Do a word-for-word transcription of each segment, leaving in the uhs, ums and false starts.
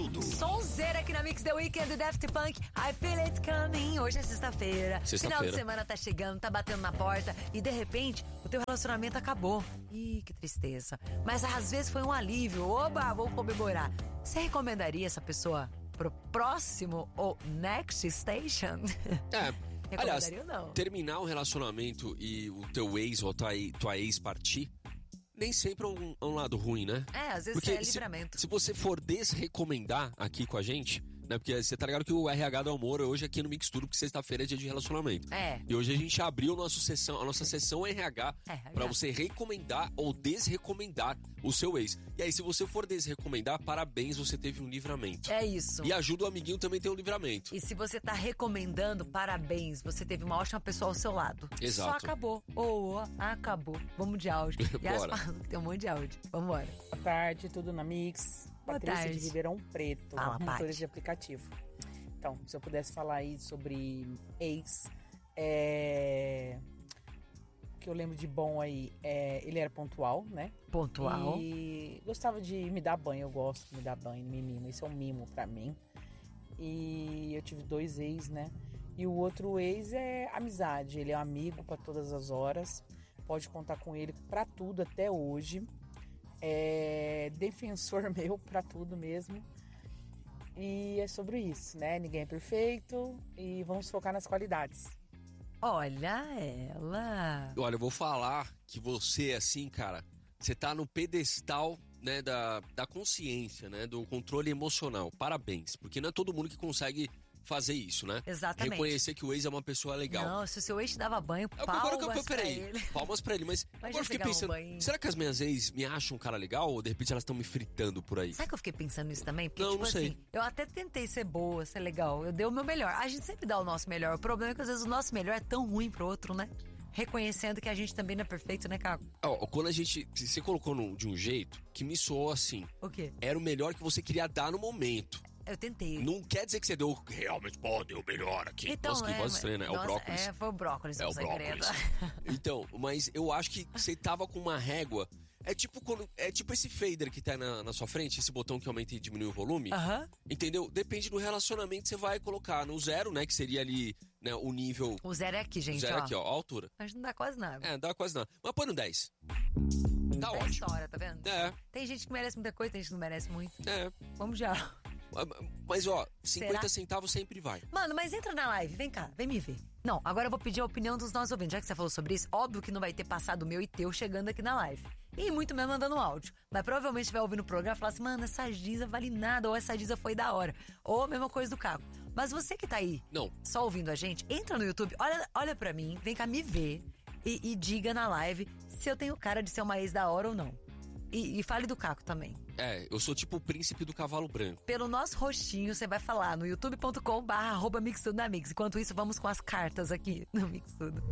Tudo. Sonzeira aqui na Mix The Weekend do Daft Punk. I feel it coming. Hoje é sexta-feira. Sexta-feira. Final de semana tá chegando, tá batendo na porta e de repente o teu relacionamento acabou. Ih, que tristeza. Mas às vezes foi um alívio. Oba, vou comemorar. Você recomendaria essa pessoa pro próximo ou next station? É. Aliás, não. Terminar um relacionamento e o teu ex ou tua, tua ex partir, nem sempre é um, é um lado ruim, né? É, às vezes Porque é livramento. Se, se você for desrecomendar aqui com a gente, né? Porque você tá ligado que o R H do Amor hoje aqui no Mix Tudo, porque sexta-feira é dia de relacionamento. É. E hoje a gente abriu a nossa sessão, a nossa sessão R H é, pra você recomendar ou desrecomendar o seu ex. E aí, se você for desrecomendar, parabéns, você teve um livramento. É isso. E ajuda o amiguinho também a ter um livramento. E se você tá recomendando, parabéns, você teve uma ótima pessoa ao seu lado. Exato. Só acabou. Ou oh, acabou. Vamos de áudio. Bora. As... Tem um monte de áudio. Vambora. Boa tarde, tudo na Mix. Boa Patrícia tarde. de Ribeirão Preto, Fala, motorista de aplicativo. Então, se eu pudesse falar aí sobre ex, é... o que eu lembro de bom aí, é... ele era pontual, né? Pontual. E gostava de me dar banho, eu gosto de me dar banho, me mimo, isso é um mimo pra mim. E eu tive dois ex, né? E o outro ex é amizade, ele é um amigo pra todas as horas, pode contar com ele pra tudo até hoje. É defensor meu pra tudo mesmo. E é sobre isso, né? Ninguém é perfeito e vamos focar nas qualidades. Olha ela. Olha, eu vou falar que você, assim, cara, você tá no pedestal, né, da, da consciência, né, do controle emocional. Parabéns, porque não é todo mundo que consegue fazer isso, né? Exatamente. Reconhecer que o ex é uma pessoa legal. Não, se o seu ex te dava banho, É, palmas agora que eu, pra peraí, ele. palmas pra ele, mas Mas agora eu fiquei pegar um pensando, banho. será que as minhas ex me acham um cara legal ou de repente elas estão me fritando por aí? Sabe que eu fiquei pensando nisso também? Porque, Não, tipo não sei. assim, eu até tentei ser boa, ser legal. Eu dei o meu melhor. A gente sempre dá o nosso melhor. O problema é que às vezes o nosso melhor é tão ruim pro outro, né? Reconhecendo que a gente também não é perfeito, né, Caco? Ó, quando a gente, você colocou no, de um jeito que me soou assim. O quê? Era o melhor que você queria dar no momento. Eu tentei. Não quer dizer que você deu realmente, pô, deu o melhor aqui. Então, Nossa, que é, voz estranha, né? É nossa, o brócolis. É, foi o brócolis, É o o segredo. brócolis. Então, mas eu acho que você tava com uma régua. É tipo quando, é tipo esse fader que tá na, na sua frente, esse botão que aumenta e diminui o volume. Aham. Entendeu? Depende do relacionamento, você vai colocar no zero, né? Que seria ali, né, o nível. O zero é aqui, gente, O zero ó. é aqui, ó, a altura. Mas não dá quase nada. É, não dá quase nada. Mas põe no dez. Tá Da ótimo. história, tá vendo? É, Tem gente que merece muita coisa, tem gente que não merece muito. é. Vamos já. Mas, ó, cinquenta Será? centavos sempre vai. Mano, mas entra na live, vem cá, vem me ver. Não, agora eu vou pedir a opinião dos nossos ouvintes. Já que você falou sobre isso, óbvio que não vai ter passado o meu e teu chegando aqui na live. E muito mesmo mandando áudio. Mas provavelmente vai ouvir no programa e falar assim, mano, essa Giza vale nada, ou essa Giza foi da hora. Ou a mesma coisa do Caco. Mas você que tá aí, Não. só ouvindo a gente, entra no YouTube, olha, olha pra mim, vem cá me ver e, e diga na live se eu tenho cara de ser uma ex da hora ou não. E, e fale do Caco também. É, eu sou tipo o príncipe do cavalo branco. Pelo nosso rostinho, você vai falar no youtube ponto com barra arroba Mix Tudo na Mix. Enquanto isso, vamos com as cartas aqui no Mix Tudo.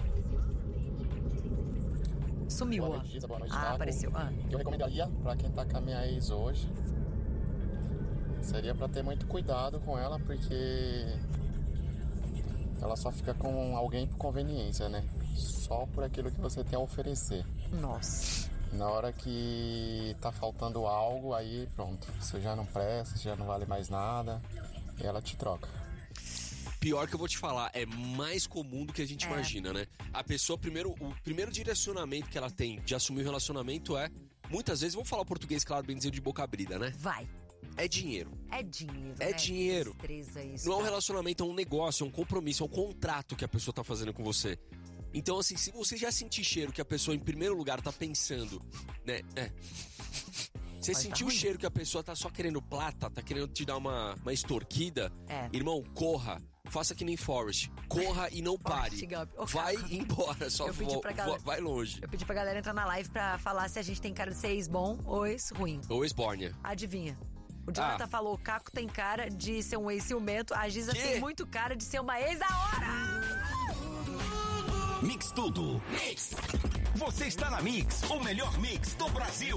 Sumiu, Boa ó. noite, Giza, boa noite, Ah, Caco. apareceu. Ah. O que eu recomendaria pra quem tá com a minha ex hoje seria pra ter muito cuidado com ela, porque ela só fica com alguém por conveniência, né? Só por aquilo que você tem a oferecer. Nossa. Na hora que tá faltando algo, aí pronto, você já não presta, você já não vale mais nada e ela te troca. Pior que eu vou te falar, é mais comum do que a gente É. imagina, né? A pessoa, primeiro, o primeiro direcionamento que ela tem de assumir o relacionamento é, muitas vezes, vamos falar o português, claro, bem dizer, de boca abrida, né? Vai. É dinheiro. É dinheiro, É né? dinheiro. Que destreza isso, Não é um cara. relacionamento, é um negócio, é um compromisso, é um contrato que a pessoa tá fazendo com você. Então, assim, se você já sentir cheiro que a pessoa, em primeiro lugar, tá pensando, né? É. Você Mas tá sentiu o ruim. cheiro que a pessoa tá só querendo plata, tá querendo te dar uma, uma extorquida? É. Irmão, corra. Faça que nem Forrest. Corra e não pare. Forrest Gump. Ô, Vai cara. embora, só Eu pedi vo- pra vo- galera- vai longe. Eu pedi pra galera entrar na live pra falar se a gente tem cara de ser ex-bom ou ex-ruim. Ou esbórnia. Adivinha? O Jonathan Ah. falou, o Caco tem cara de ser um ex-ciumento, a Giza Quê? tem muito cara de ser uma ex da hora! Mix tudo. Você está na Mix, o melhor mix do Brasil.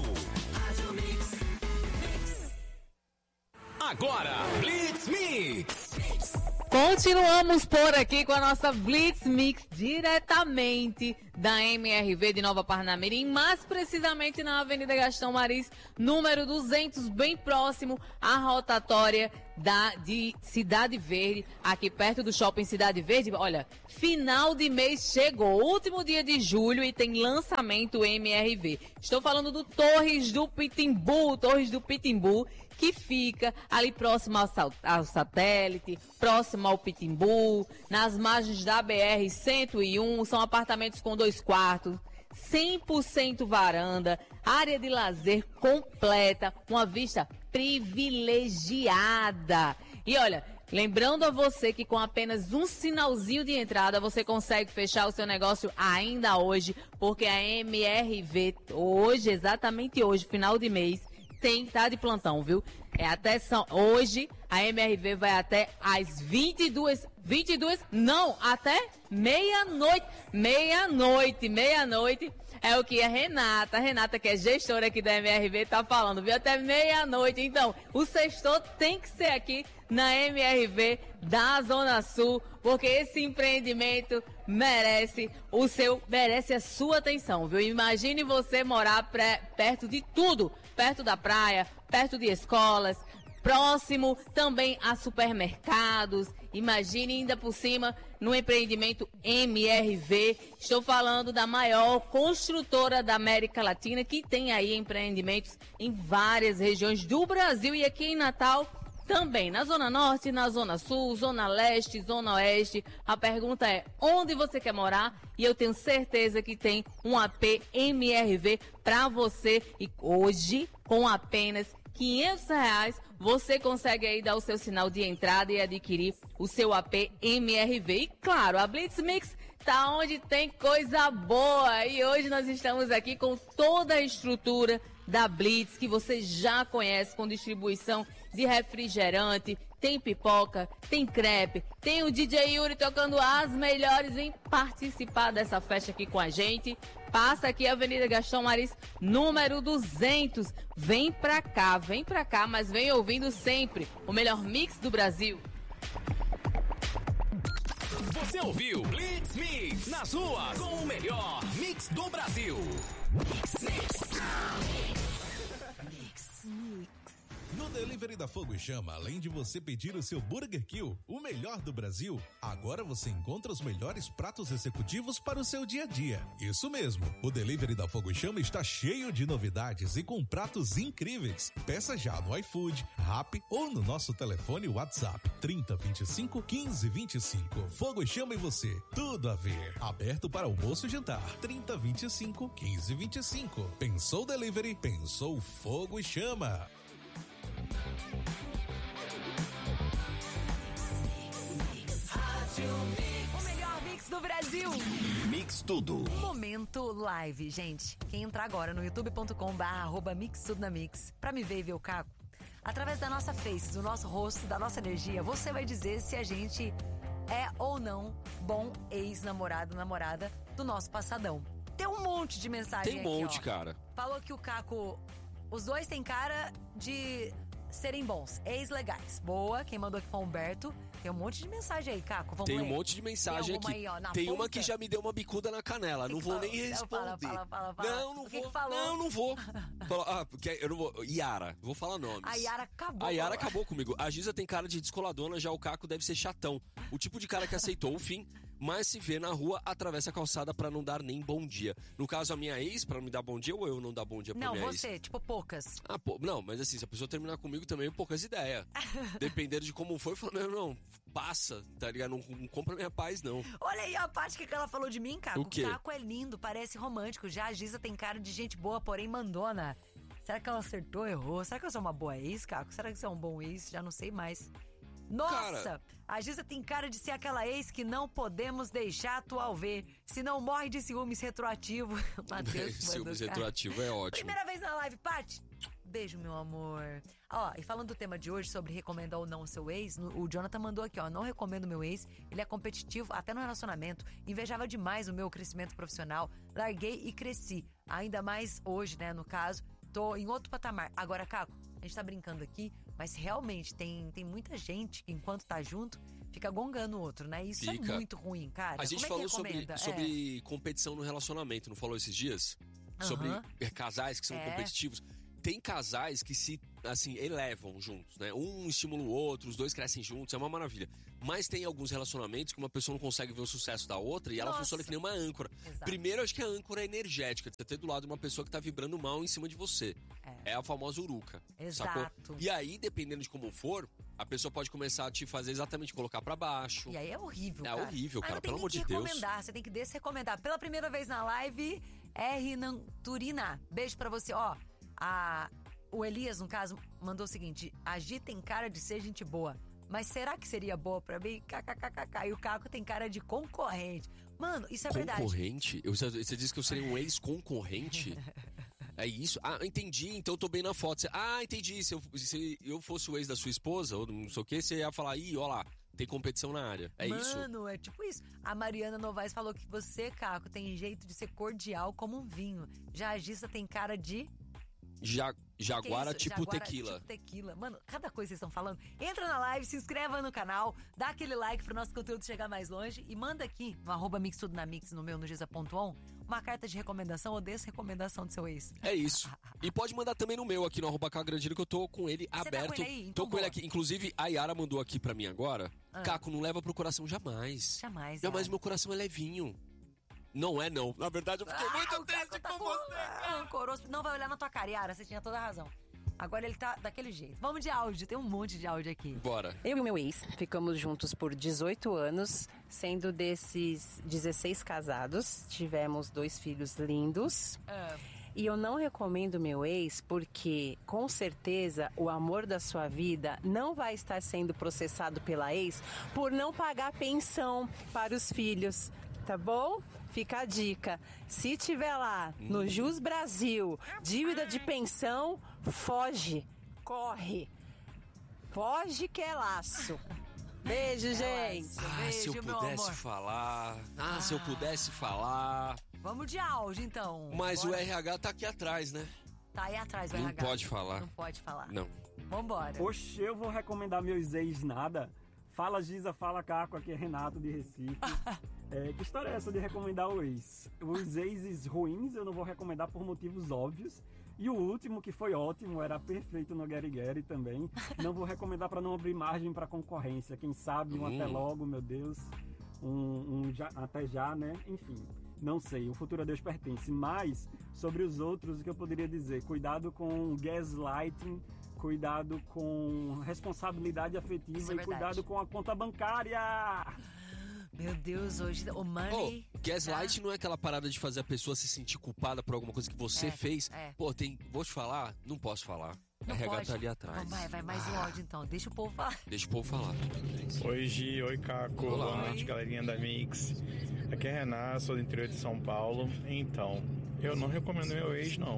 Agora, Blitz Mix. Continuamos por aqui com a nossa Blitz Mix diretamente da M R V de Nova Parnamirim, mais precisamente na Avenida Gastão Maris, número duzentos, bem próximo à rotatória da, de Cidade Verde, aqui perto do Shopping Cidade Verde. Olha, final de mês chegou, último dia de julho e tem lançamento M R V. Estou falando do Torres do Pitimbu, Torres do Pitimbu, que fica ali próximo ao, ao satélite, próximo ao Pitimbu, nas margens da B R cento e um, são apartamentos com dois quartos, cem por cento varanda, área de lazer completa, uma vista privilegiada. E olha, lembrando a você que com apenas um sinalzinho de entrada você consegue fechar o seu negócio ainda hoje, porque a M R V hoje, exatamente hoje, final de mês, tem, tá de plantão, viu? É até são, hoje a M R V vai até às vinte e duas, vinte e duas, não, até meia-noite, meia-noite, meia-noite é o que a Renata, a Renata que é gestora aqui da M R V tá falando, viu? Até meia-noite, então o sextor tem que ser aqui na M R V da Zona Sul, porque esse empreendimento merece o seu, merece a sua atenção, viu? Imagine você morar pré, perto de tudo, perto da praia, perto de escolas, próximo também a supermercados. Imagine ainda por cima no empreendimento M R V. Estou falando da maior construtora da América Latina, que tem aí empreendimentos em várias regiões do Brasil e aqui em Natal também, na Zona Norte, na Zona Sul, Zona Leste, Zona Oeste. A pergunta é, onde você quer morar? E eu tenho certeza que tem um A P M R V para você. E hoje, com apenas quinhentos reais, você consegue aí dar o seu sinal de entrada e adquirir o seu A P M R V. E claro, a Blitz Mix tá onde tem coisa boa. E hoje nós estamos aqui com toda a estrutura da Blitz, que você já conhece, com distribuição de refrigerante, tem pipoca, tem crepe, tem o D J Yuri tocando as melhores. Vem participar dessa festa aqui com a gente. Passa aqui a Avenida Gastão Maris, número duzentos. Vem pra cá, vem pra cá, mas vem ouvindo sempre o melhor mix do Brasil. Você ouviu Blitz Mix nas ruas com o melhor mix do Brasil. Mix, mix. Mix, mix. No Delivery da Fogo e Chama, além de você pedir o seu Burger Kill, o melhor do Brasil, agora você encontra os melhores pratos executivos para o seu dia a dia. Isso mesmo, o Delivery da Fogo e Chama está cheio de novidades e com pratos incríveis. Peça já no iFood, Rappi ou no nosso telefone WhatsApp trinta, vinte e cinco, quinze, vinte e cinco. Fogo e Chama e você, tudo a ver. Aberto para almoço e jantar, trinta, vinte e cinco, quinze, vinte e cinco. Pensou Delivery? Pensou Fogo e Chama. O melhor mix do Brasil. Mix Tudo. Momento live, gente. Quem entrar agora no youtube ponto com barra arroba mix tudo na mix pra me ver e ver o Caco, através da nossa face, do nosso rosto, da nossa energia, você vai dizer se a gente é ou não bom ex-namorado, namorada do nosso passadão. Tem um monte de mensagem Tem aqui, um monte, ó. cara. Falou que o Caco, os dois têm cara de serem bons, ex-legais. Boa, quem mandou aqui foi o Humberto. Tem um monte de mensagem aí, Caco, vamos Tem ler. um monte de mensagem Tem aqui. aí, ó, na Tem uma ponta. que já me deu uma bicuda na canela. Que Não que vou falou? nem Não, responder. fala, fala, fala, fala. Não, não O que vou. que falou? Não, não vou. Fala- ah, porque eu não vou. Yara, vou falar nomes. A Yara acabou. A Yara acabou comigo. A Giza tem cara de descoladona, já o Caco deve ser chatão. O tipo de cara que aceitou o fim, mas se vê na rua, atravessa a calçada pra não dar nem bom dia. No caso, a minha ex, pra não me dar bom dia, ou eu não dar bom dia pra Não, minha você, ex? tipo poucas. Ah, pô, não, mas assim, se a pessoa terminar comigo também, poucas ideias. Dependendo de como foi, falando, não, não, passa, tá ligado? Não, não compra minha paz, não. Olha aí a parte que ela falou de mim, Caco. O quê? Caco é lindo, parece romântico. Já a Giza tem cara de gente boa, porém mandona. Será que ela acertou, errou? Será que eu sou uma boa ex, Caco? Será que você é um bom ex? Já não sei mais. Nossa! Cara... A Giza tem cara de ser aquela ex que não podemos deixar atual ver. Se não morre de ciúmes retroativo. Matheus, que mandou, Ciúmes cara. retroativo é ótimo. Primeira vez na live, Paty. Beijo, meu amor. Ó, e falando do tema de hoje, sobre recomendar ou não o seu ex, no- o Jonathan mandou aqui, ó. Não recomendo meu ex, ele é competitivo, até no relacionamento. Invejava demais o meu crescimento profissional. Larguei e cresci. Ainda mais hoje, né, no caso. Tô em outro patamar. Agora, Caco, A gente tá brincando aqui, mas realmente tem, tem muita gente que enquanto tá junto, fica gongando o outro, né? Isso Fica. é muito ruim, cara. A gente Como é falou que sobre, recomenda? sobre competição no relacionamento, não falou esses dias? Sobre Aham. casais que são É. competitivos. Tem casais que se, assim, elevam juntos, né? Um estimula o outro, os dois crescem juntos, é uma maravilha. Mas tem alguns relacionamentos que uma pessoa não consegue ver o sucesso da outra e ela Nossa. funciona que nem uma âncora. Exato. Primeiro, acho que a âncora é energética. Você ter do lado uma pessoa que tá vibrando mal em cima de você. É, a famosa uruca. Exato. Sacou? E aí, dependendo de como for, a pessoa pode começar a te fazer exatamente colocar pra baixo. E aí é horrível, É cara. horrível, cara, Ainda pelo tem amor que de Deus. recomendar, você tem que desrecomendar. Pela primeira vez na live, R. Nanturina. Beijo pra você. Ó, a... o Elias, no caso, mandou o seguinte: a Gi tem cara de ser gente boa, mas será que seria boa pra mim? KKKK. E o Caco tem cara de concorrente. Mano, isso é verdade. Concorrente? Eu- Você disse que eu seria um ex-concorrente? É isso? Ah, entendi, então eu tô bem na foto. Você- Ah, entendi. Se eu, se eu fosse o ex da sua esposa, ou não sei o que, você ia falar, ih, ó lá, tem competição na área. É isso? Mano, é tipo isso. A Mariana Novaes falou que você, Caco, tem jeito de ser cordial como um vinho. Já a Gissa tem cara de... Ja, jaguara Que isso? tipo Jaguara tequila. tipo tequila. Mano, cada coisa que vocês estão falando. Entra na live, se inscreva no canal, dá aquele like pro nosso conteúdo chegar mais longe e manda aqui no arroba Mix Tudo na Mix, no meu, no Giza ponto on, uma carta de recomendação ou desrecomendação do seu ex. É isso. E pode mandar também no meu aqui no arroba Cagrandino, que eu tô com ele tá com aberto. ele aí? Então tô com boa. ele aqui. Inclusive, a Yara mandou aqui pra mim agora. Ah. Caco, não leva pro coração jamais. Jamais. Jamais, Yara. meu coração é levinho. Não é, não. Na verdade, eu fiquei Ah, muito o triste Caco tá com com você. rancoroso. Não vai olhar na tua cara, Yara, você tinha toda a razão. Agora ele tá daquele jeito. Vamos de áudio, tem um monte de áudio aqui. Bora. Eu e o meu ex ficamos juntos por dezoito anos, sendo desses dezesseis casados. Tivemos dois filhos lindos. Ah. E eu não recomendo meu ex porque, com certeza, o amor da sua vida não vai estar sendo processado pela ex por não pagar pensão para os filhos, tá bom? Fica a dica. Se tiver lá no Jus Brasil dívida de pensão, foge, corre. Foge que é laço. Beijo, gente. laço. Ah, se eu Beijo, meu pudesse amor. falar. Ah, se eu pudesse falar. Vamos de áudio, então. Mas Bora. o R H tá aqui atrás, né? Tá aí atrás, o Não R H. pode falar. Não pode falar. Não. Vambora. Oxe, eu vou recomendar meus ex nada. Fala Giza, fala Caco, aqui é Renato de Recife. É, que história é essa de recomendar o ex? Os exes ruins eu não vou recomendar por motivos óbvios. E o último, que foi ótimo, era perfeito no Gary Gary também. Não vou recomendar para não abrir margem para concorrência. Quem sabe um Hum. até logo, meu Deus. Um, um já, até já, né? Enfim, não sei. O futuro a Deus pertence. Mas, sobre os outros, o que eu poderia dizer? Cuidado com gaslighting. Cuidado com responsabilidade afetiva Isso é e verdade. cuidado com a conta bancária. Meu Deus, hoje o money... Oh, gaslight tá? não é aquela parada de fazer a pessoa se sentir culpada por alguma coisa que você É, fez. é. Pô, tem. Vou te falar? Não posso falar. Não a R H pode. tá ali atrás. Vai, vai, mais um Ah, áudio então. Deixa o povo falar. Deixa o povo falar. Oi Gi, oi Caco, Olá. boa noite galerinha da Mix. Aqui é Renato, sou do interior de São Paulo. Então, eu não recomendo meu ex não.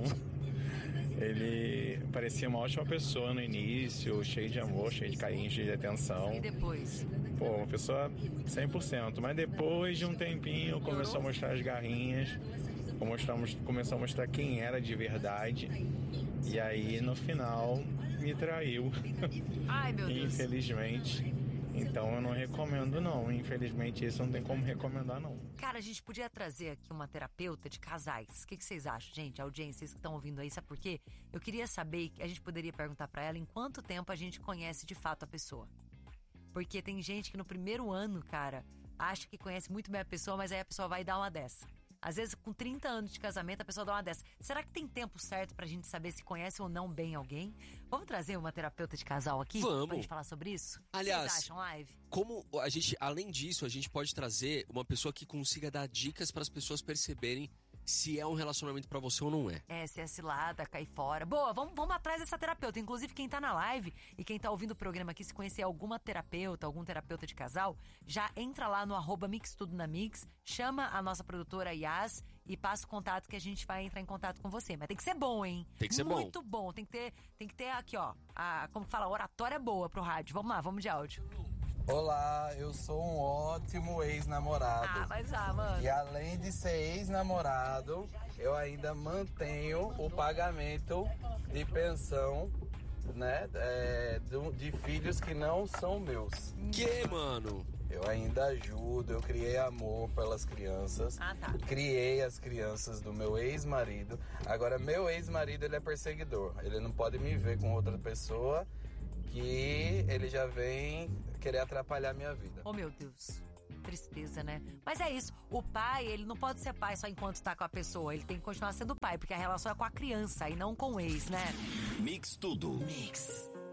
Ele parecia uma ótima pessoa no início, cheio de amor, cheio de carinho, cheio de atenção. E depois? Pô, uma pessoa cem por cento. Mas depois de um tempinho começou a mostrar as garrinhas, mostramos- começou a mostrar quem era de verdade. E aí no final me traiu. Ai, meu Deus. Infelizmente. Então eu não recomendo não. Infelizmente isso não tem como recomendar não. Cara, a gente podia trazer aqui uma terapeuta de casais. O que, que vocês acham, gente? Audiência, vocês que estão ouvindo aí, sabe por quê? Eu queria saber, a gente poderia perguntar pra ela em quanto tempo a gente conhece de fato a pessoa. Porque tem gente que no primeiro ano, cara, acha que conhece muito bem a pessoa, mas aí a pessoa vai dar uma dessa. Às vezes, com trinta anos de casamento, a pessoa dá uma dessa. Será que tem tempo certo pra gente saber se conhece ou não bem alguém? Vamos trazer uma terapeuta de casal aqui? Vamos. Pra gente falar sobre isso? Aliás, o que vocês acham, live? Como a gente, além disso, a gente pode trazer uma pessoa que consiga dar dicas para as pessoas perceberem se é um relacionamento pra você ou não é. É, se é cilada, cair fora. Boa, vamos, vamos atrás dessa terapeuta. Inclusive, quem tá na live e quem tá ouvindo o programa aqui, se conhecer alguma terapeuta, algum terapeuta de casal, já entra lá no arroba Mix Tudo na Mix, chama a nossa produtora Yas e passa o contato que a gente vai entrar em contato com você. Mas tem que ser bom, hein? Tem que ser bom. Muito bom. Tem que ter, tem que ter aqui, ó, a, como que fala, a oratória boa pro rádio. Vamos lá, vamos de áudio. Olá, eu sou um ótimo ex-namorado. Ah, mas ah, mano. E além de ser ex-namorado, eu ainda mantenho o pagamento de pensão né, é, de, de filhos que não são meus. Que, mano? Eu ainda ajudo, eu criei amor pelas crianças. Ah, tá. Criei as crianças do meu ex-marido. Agora, meu ex-marido, ele é perseguidor. Ele não pode me ver com outra pessoa que ele já vem querer atrapalhar a minha vida. Oh, meu Deus. Tristeza, né? Mas é isso. O pai, ele não pode ser pai só enquanto tá com a pessoa. Ele tem que continuar sendo pai, porque a relação é com a criança e não com o ex, né? Mix Tudo. Mix.